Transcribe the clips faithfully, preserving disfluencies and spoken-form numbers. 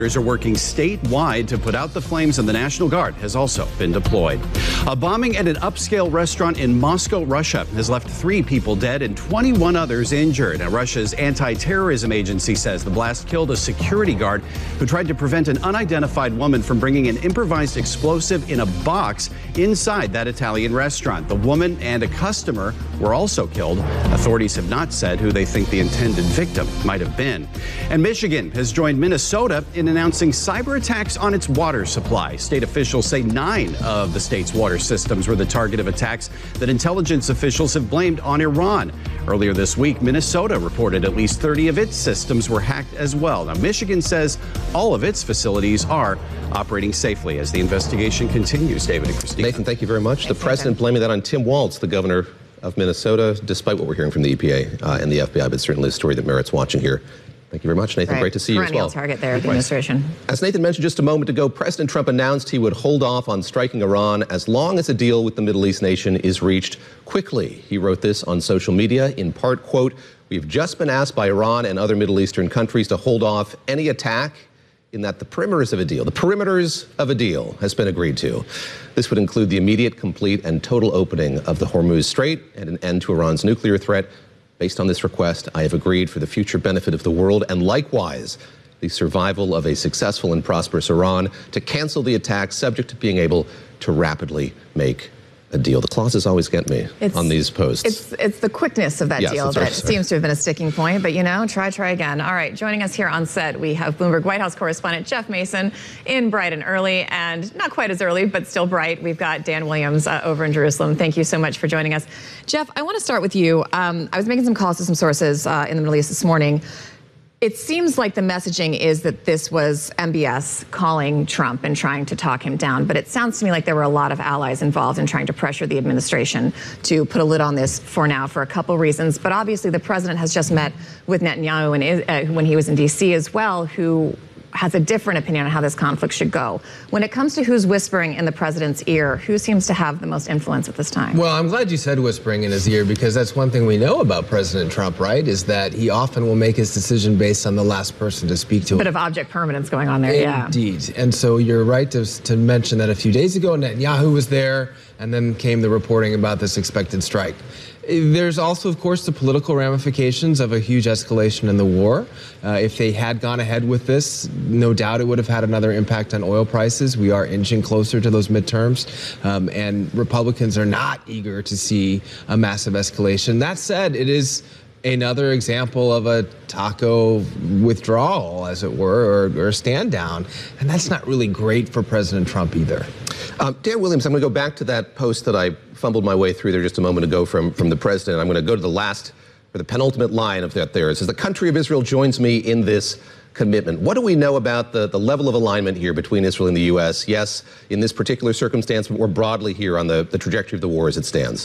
Are working statewide to put out the flames, and the National Guard has also been deployed. A bombing at an upscale restaurant in Moscow, Russia, has left three people dead and twenty-one others injured. Now, Russia's anti-terrorism agency says the blast killed a security guard who tried to prevent an unidentified woman from bringing an improvised explosive in a box inside that Italian restaurant. The woman and a customer were also killed. Authorities have not said who they think the intended victim might have been. And Michigan has joined Minnesota in announcing cyber attacks on its water supply. State officials say nine of the state's water systems were the target of attacks that intelligence officials have blamed on Iran. Earlier this week, Minnesota reported at least thirty of its systems were hacked as well. Now, Michigan says all of its facilities are operating safely as the investigation continues. David and Christine. Nathan, thank you very much. Thanks, the president Nathan. blaming that on Tim Walz, the governor of Minnesota, despite what we're hearing from the E P A uh, and the F B I, but certainly a story that merits watching here. Thank you very much, Nathan. Right. Great to see you as well. Perennial target there at the administration. As Nathan mentioned just a moment ago, President Trump announced he would hold off on striking Iran as long as a deal with the Middle East nation is reached quickly. He wrote this on social media, in part, quote, "We've just been asked by Iran and other Middle Eastern countries to hold off any attack in that the perimeters of a deal, the perimeters of a deal has been agreed to. This would include the immediate, complete, and total opening of the Hormuz Strait and an end to Iran's nuclear threat. Based on this request, I have agreed for the future benefit of the world and likewise the survival of a successful and prosperous Iran to cancel the attack subject to being able to rapidly make a deal." The clauses always get me it's, on these posts. It's it's the quickness of that yes, deal that right, seems to have been a sticking point, but you know, try, try again. All right, joining us here on set, we have Bloomberg White House correspondent Jeff Mason in bright and early, and not quite as early, but still bright. We've got Dan Williams uh, over in Jerusalem. Thank you so much for joining us. Jeff, I want to start with you. Um, I was making some calls to some sources uh, in the Middle East this morning. It seems like the messaging is that this was M B S calling Trump and trying to talk him down, but it sounds to me like there were a lot of allies involved in trying to pressure the administration to put a lid on this for now for a couple reasons. But obviously the president has just met with Netanyahu and, uh, when he was in D C as well, who has a different opinion on how this conflict should go. When it comes to who's whispering in the president's ear, who seems to have the most influence at this time? Well, I'm glad you said whispering in his ear, because that's one thing we know about President Trump, right? Is that he often will make his decision based on the last person to speak to him. A bit of object permanence going on there, yeah. Indeed. And so you're right to, to mention that a few days ago, Netanyahu was there, and then came the reporting about this expected strike. There's also, of course, the political ramifications of a huge escalation in the war. Uh, if they had gone ahead with this, no doubt it would have had another impact on oil prices. We are inching closer to those midterms, um, and Republicans are not eager to see a massive escalation. That said, it is another example of a taco withdrawal, as it were, or, or a stand down. And that's not really great for President Trump either. Um, Dan Williams, I'm going to go back to that post that I fumbled my way through there just a moment ago from, from the president. I'm going to go to the last, or the penultimate line of that there. It says, "The country of Israel joins me in this commitment." What do we know about the, the level of alignment here between Israel and the U S? Yes, in this particular circumstance, but more broadly here on the, the trajectory of the war as it stands.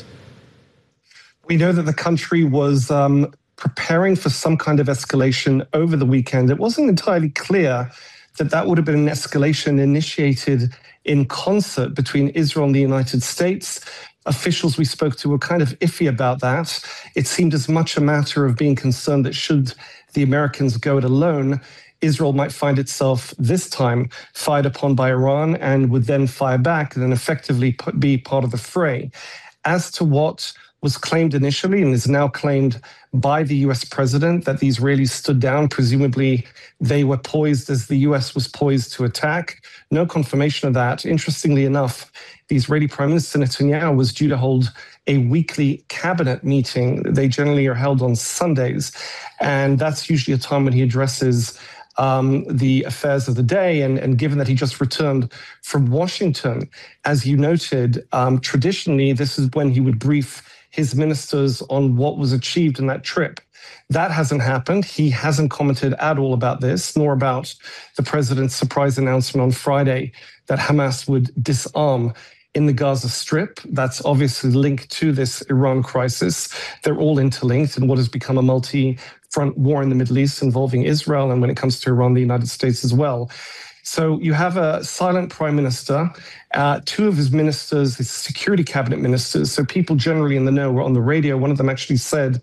We know that the country was um, preparing for some kind of escalation over the weekend. It wasn't entirely clear that that would have been an escalation initiated in concert between Israel and the United States. Officials we spoke to were kind of iffy about that. It seemed as much a matter of being concerned that should the Americans go it alone, Israel might find itself this time fired upon by Iran and would then fire back and then effectively be part of the fray. As to what was claimed initially and is now claimed by the U S president, that the Israelis stood down. Presumably, they were poised as the U S was poised to attack. No confirmation of that. Interestingly enough, the Israeli Prime Minister Netanyahu was due to hold a weekly cabinet meeting. They generally are held on Sundays, and that's usually a time when he addresses Um, the affairs of the day. And, and given that he just returned from Washington, as you noted, um, traditionally, this is when he would brief his ministers on what was achieved in that trip. That hasn't happened. He hasn't commented at all about this, nor about the president's surprise announcement on Friday that Hamas would disarm in the Gaza Strip. That's obviously linked to this Iran crisis. They're all interlinked in what has become a multi-front war in the Middle East involving Israel, and when it comes to Iran, the United States as well. So you have a silent prime minister, uh, two of his ministers, his security cabinet ministers, so people generally in the know were on the radio. One of them actually said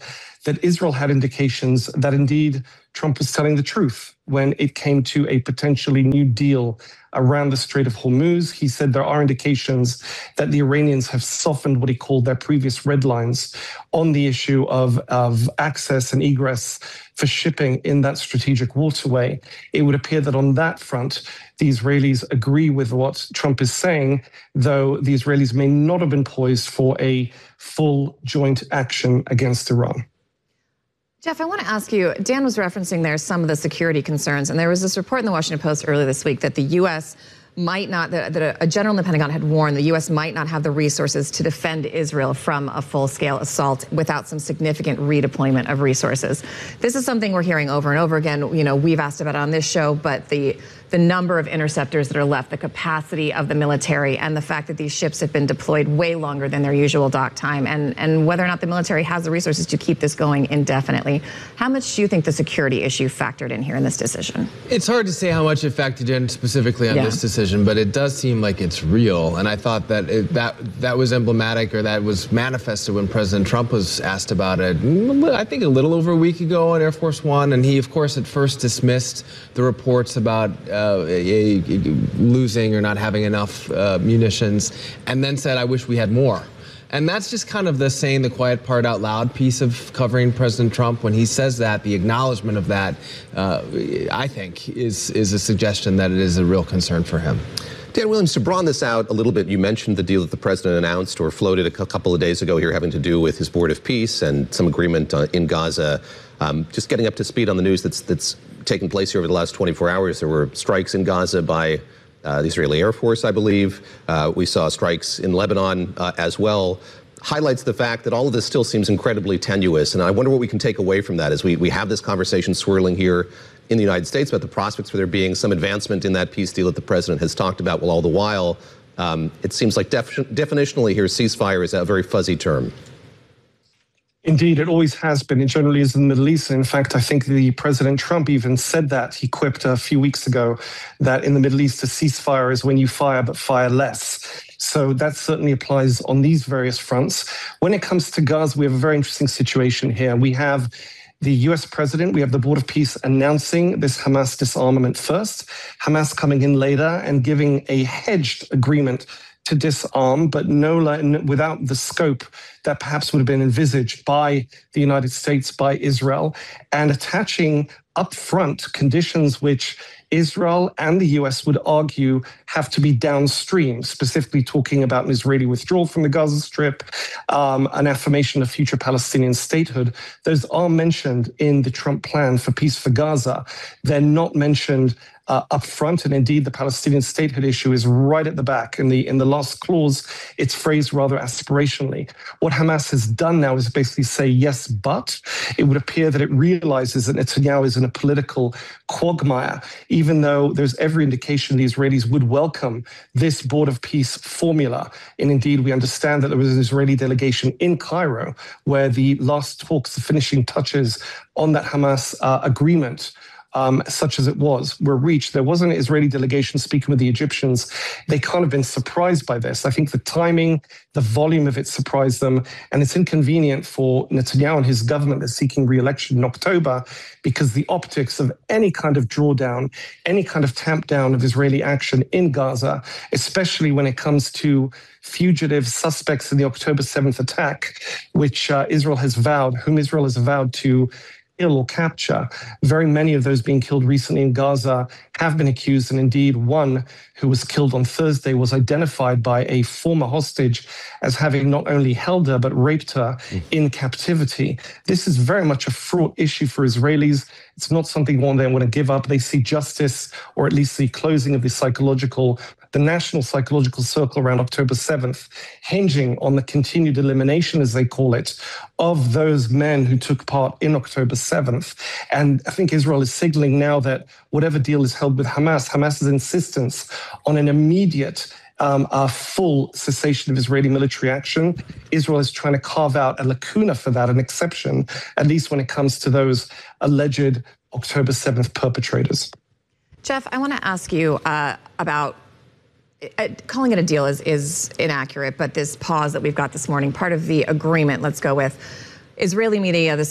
that Israel had indications that indeed Trump was telling the truth when it came to a potentially new deal around the Strait of Hormuz. He said there are indications that the Iranians have softened what he called their previous red lines on the issue of, of access and egress for shipping in that strategic waterway. It would appear that on that front, the Israelis agree with what Trump is saying, though the Israelis may not have been poised for a full joint action against Iran. Jeff, I want to ask you, Dan was referencing there some of the security concerns, and there was this report in the Washington Post earlier this week that the U S might not, that, that a general in the Pentagon had warned the U S might not have the resources to defend Israel from a full-scale assault without some significant redeployment of resources. This is something we're hearing over and over again. You know, we've asked about it on this show, but the the number of interceptors that are left, the capacity of the military, and the fact that these ships have been deployed way longer than their usual dock time, and, and whether or not the military has the resources to keep this going indefinitely. How much do you think the security issue factored in here in this decision? It's hard to say how much it factored in specifically on yeah. this decision, but it does seem like it's real. And I thought that it, that that was emblematic, or that was manifested when President Trump was asked about it, I think a little over a week ago on Air Force One. And he, of course, at first dismissed the reports about uh, a, a, losing or not having enough uh, munitions, and then said, I wish we had more. And that's just kind of the saying the quiet part out loud piece of covering President Trump. When he says that, the acknowledgement of that, uh, I think, is, is a suggestion that it is a real concern for him. Dan Williams, to broaden this out a little bit, you mentioned the deal that the president announced or floated a couple of days ago here having to do with his board of peace and some agreement uh, in Gaza. Um, just getting up to speed on the news that's, that's taken place here over the last twenty-four hours. There were strikes in Gaza by uh, the Israeli Air Force, I believe. Uh, we saw strikes in Lebanon uh, as well. Highlights the fact that all of this still seems incredibly tenuous. And I wonder what we can take away from that as we, we have this conversation swirling here in the United States about the prospects for there being some advancement in that peace deal that the president has talked about. While all the while, um, it seems like def definitionally here, ceasefire is a very fuzzy term. Indeed, it always has been. It generally is in the Middle East. And in fact, I think the President Trump even said that. He quipped a few weeks ago that in the Middle East, a ceasefire is when you fire, but fire less. So that certainly applies on these various fronts. When it comes to Gaza, we have a very interesting situation here. We have the U S president, we have the Board of Peace announcing this Hamas disarmament first, Hamas coming in later and giving a hedged agreement to disarm, but no without the scope that perhaps would have been envisaged by the United States, by Israel, and attaching upfront conditions which Israel and the U S would argue have to be downstream, specifically talking about an Israeli withdrawal from the Gaza Strip, um, an affirmation of future Palestinian statehood. Those are mentioned in the Trump plan for peace for Gaza. They're not mentioned Uh, up front, and indeed the Palestinian statehood issue is right at the back. In the in the last clause, it's phrased rather aspirationally. What Hamas has done now is basically say yes, but it would appear that it realizes that Netanyahu is in a political quagmire, even though there's every indication the Israelis would welcome this Board of Peace formula. And indeed, we understand that there was an Israeli delegation in Cairo where the last talks, the finishing touches on that Hamas uh, agreement, Um, such as it was, were reached. There was an Israeli delegation speaking with the Egyptians. They can't have been surprised by this. I think the timing, the volume of it surprised them, and it's inconvenient for Netanyahu and his government that's seeking re-election in October, because the optics of any kind of drawdown, any kind of tamp down of Israeli action in Gaza, especially when it comes to fugitive suspects in the October seventh attack, which uh, Israel has vowed, whom Israel has vowed to kill or capture. Very many of those being killed recently in Gaza have been accused, and indeed one who was killed on Thursday was identified by a former hostage as having not only held her but raped her mm. in captivity. This is very much a fraught issue for Israelis. It's not something one they want to give up. They see justice, or at least the closing of the psychological, the national psychological circle around October seventh, hinging on the continued elimination, as they call it, of those men who took part in October seventh. And I think Israel is signaling now that whatever deal is held with Hamas, Hamas's insistence on an immediate Um, a full cessation of Israeli military action. Israel is trying to carve out a lacuna for that, an exception, at least when it comes to those alleged October seventh perpetrators. Jeff, I want to ask you uh, about uh, calling it a deal is, is inaccurate, but this pause that we've got this morning, part of the agreement, let's go with Israeli media this